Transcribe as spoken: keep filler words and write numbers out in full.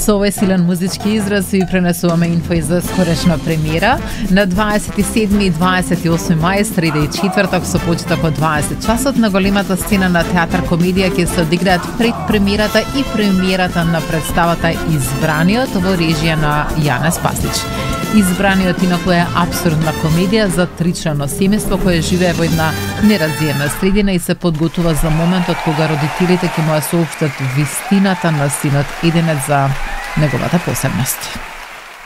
Со овој силен музички израз ви пренесуваме инфо и за скорешна премиера. На дваесет и седми и дваесет и осми мај, среда и четврток, со почеток од дваесет часот, на големата сцена на Театар Комедија ќе се одиграат пред премиерата и премиерата на представата Избраниот во режија на Јане Спасич. Избраниот инаку е абсурдна комедија за тричлено семејство кое живее во една неразвиена средина и се подготува за моментот кога родителите ќе му ја соопштат вистината на синот еденец за неговата посебност.